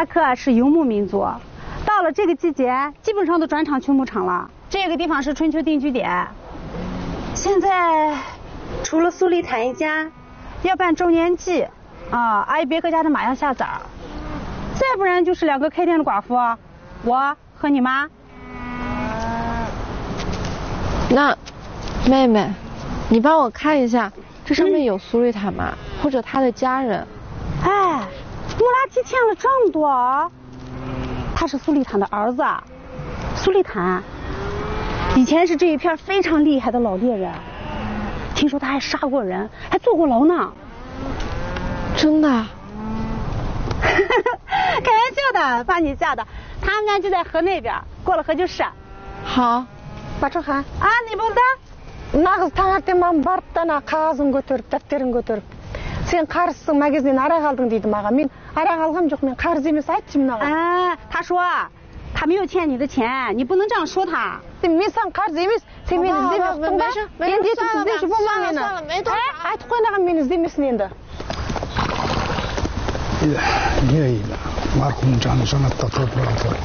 拉克是游牧民族，到了这个季节，基本上都转场去牧场了。这个地方是春秋定居点。现在除了苏利坦一家要办周年祭，阿伊别克家的马要下崽儿，再不然就是2个开店的寡妇，我和你妈。 那，妹妹，你帮我看一下，这上面有苏利坦吗？或者他的家人？ 哎，穆拉提欠了这么多，他是苏利坦的儿子。苏利坦以前是这一片非常厉害的老猎人，听说他还杀过人，还坐过牢呢。 真的？ 开玩笑的，把你吓的。他们家就在河那边，过了河就是。 好。 Бачахан. не болды? Нағыз таңертеңнен барып та ана қағазын көтеріп, дәптерін көтеріп. Сен қарызсың, магазиннен арақ алдың дейді маған. Мен арақ алғам жоқ, мен қарыз емес, айтшы мынаған. 他说他没有欠你的钱，你不能这样说他。 Мен саған қарыз емес, сен мені іздемепсің ба? Енді етіп іздеуші болма мені. Айтып қойнаған мені іздемесін енді. Niye iyi? Marhumun canı sanatta toprağı koy.